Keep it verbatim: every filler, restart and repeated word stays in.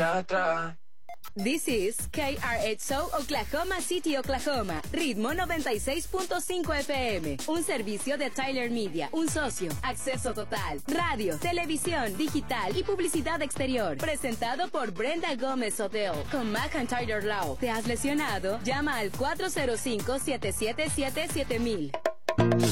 para atrás. This is K R X O Oklahoma City, Oklahoma. Ritmo noventa y seis punto cinco F M. Un servicio de Tyler Media. Un socio. Acceso total. Radio, televisión, digital y publicidad exterior. Presentado por Brenda Gómez Hotel. Con McIntyre Law. ¿Te has lesionado? Llama al cuatro cero cinco, siete siete siete, siete mil.